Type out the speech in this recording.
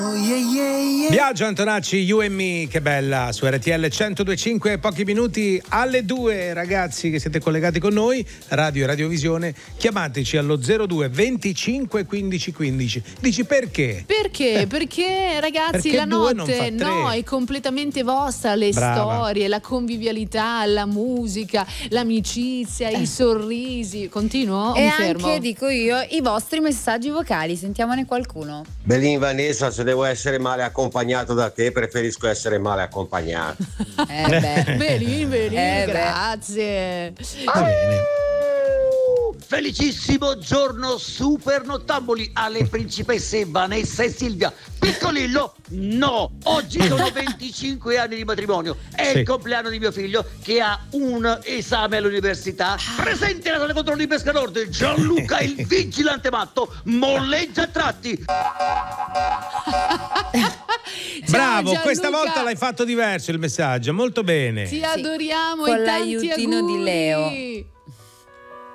Biagio Antonacci, You and Me, che bella, su RTL 102.5, pochi minuti alle 2, ragazzi che siete collegati con noi, Radio e Radiovisione, chiamateci allo 02 25 15 15. Dici perché? Perché ragazzi, Perché la due non notte fa tre. è completamente vostra, le Brava. storie, la convivialità, la musica, l'amicizia, i sorrisi. Continuo o E mi anche, fermo? dico io, i vostri messaggi vocali, sentiamone qualcuno. Belin Vanessa, se devo essere male accompagnato da te, preferisco essere male accompagnato. Bene, beh. grazie. Va bene. Felicissimo giorno super nottamboli alle principesse Vanessa e Silvia. Piccolillo, no, oggi sono 25 anni di matrimonio, è Sì. il compleanno di mio figlio che ha un esame all'università. Presente la sala controlli di Pesca Nord, Gianluca il vigilante matto molleggia a tratti. Bravo, Gianluca. questa volta l'hai fatto diverso il messaggio, molto bene. Ti adoriamo Con e tanti l'aiutino auguri. di Leo.